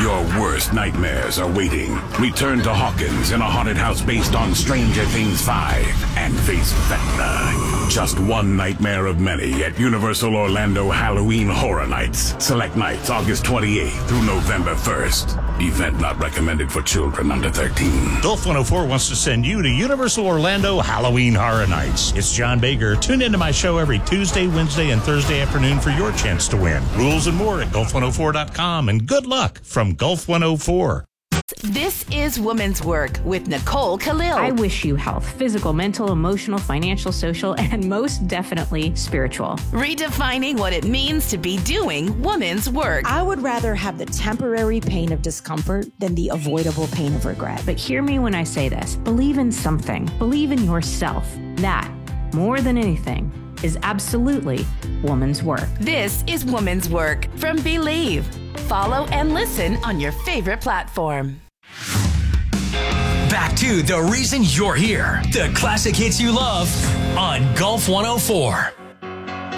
Your worst nightmares are waiting. Return to Hawkins in a haunted house based on Stranger Things 5 and face Vecna. Just one nightmare of many at Universal Orlando Halloween Horror Nights. Select nights August 28th through November 1st. Event not recommended for children under 13. Gulf 104 wants to send you to Universal Orlando Halloween Horror Nights. It's John Baker. Tune into my show every Tuesday, Wednesday, and Thursday afternoon for your chance to win. Rules and more at Gulf104.com, and good luck from Gulf 104. This is Woman's Work with Nicole Khalil. I wish you health, physical, mental, emotional, financial, social, and most definitely spiritual. Redefining what it means to be doing woman's work. I would rather have the temporary pain of discomfort than the avoidable pain of regret. But hear me when I say this. Believe in something. Believe in yourself. That, more than anything, is absolutely woman's work. This is Woman's Work from Believe. Follow and listen on your favorite platform. Back to the reason you're here. The classic hits you love on Gulf 104.